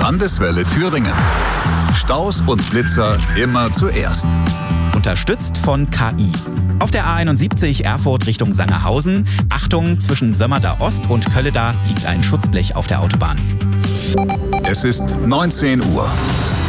Landeswelle Thüringen. Staus und Flitzer immer zuerst. Unterstützt von KI. Auf der A71 Erfurt Richtung Sangerhausen. Achtung, zwischen Sömmerda Ost und Kölleda liegt ein Schutzblech auf der Autobahn. Es ist 19 Uhr.